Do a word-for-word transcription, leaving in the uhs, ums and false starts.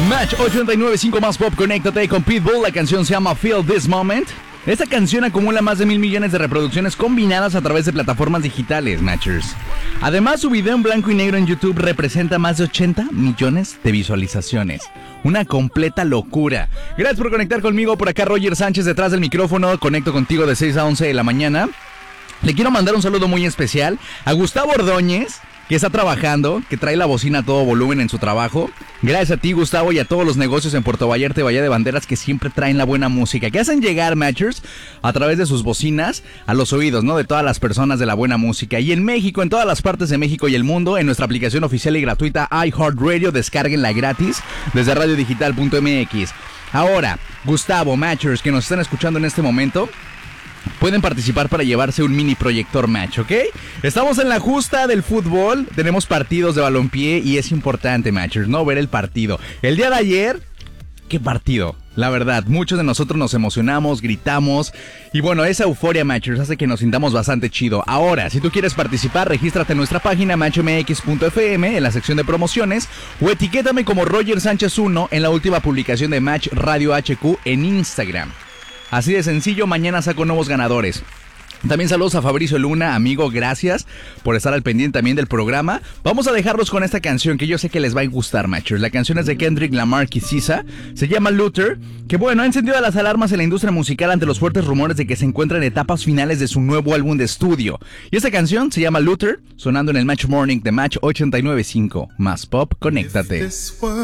Match ochenta y nueve punto cinco más Pop, conéctate con Pitbull. La canción se llama Feel This Moment. Esta canción acumula más de mil millones de reproducciones combinadas a través de plataformas digitales, Matchers. Además, su video en blanco y negro en YouTube representa más de ochenta millones de visualizaciones. Una completa locura. Gracias por conectar conmigo. Por acá Roger Sánchez detrás del micrófono. Conecto contigo de seis a once de la mañana. Le quiero mandar un saludo muy especial a Gustavo Ordóñez, que está trabajando, que trae la bocina a todo volumen en su trabajo. Gracias a ti, Gustavo, y a todos los negocios en Puerto Vallarta y Bahía de Banderas que siempre traen la buena música, que hacen llegar, Matchers, a través de sus bocinas a los oídos, ¿no?, de todas las personas de la buena música. Y en México, en todas las partes de México y el mundo, en nuestra aplicación oficial y gratuita iHeartRadio, descárguenla gratis desde radio digital punto m x. Ahora, Gustavo, Matchers, que nos están escuchando en este momento, pueden participar para llevarse un mini proyector Match, ¿ok? Estamos en la justa del fútbol, tenemos partidos de balompié y es importante, Matchers, ¿no?, ver el partido. El día de ayer, ¿qué partido? La verdad, muchos de nosotros nos emocionamos, gritamos y bueno, esa euforia, Matchers, hace que nos sintamos bastante chido. Ahora, si tú quieres participar, regístrate en nuestra página match m x punto f m en la sección de promociones o etiquétame como Roger Sánchez uno en la última publicación de Match Radio H Q en Instagram. Así de sencillo, mañana saco nuevos ganadores. También saludos a Fabricio Luna, amigo, gracias por estar al pendiente también del programa. Vamos a dejarlos con esta canción que yo sé que les va a gustar, Matchers. La canción es de Kendrick Lamar y Sisa, se llama Luther, que bueno, ha encendido las alarmas en la industria musical ante los fuertes rumores de que se encuentra en etapas finales de su nuevo álbum de estudio. Y esta canción se llama Luther, sonando en el Match Morning de Match ochenta y nueve punto cinco. Más Pop, conéctate.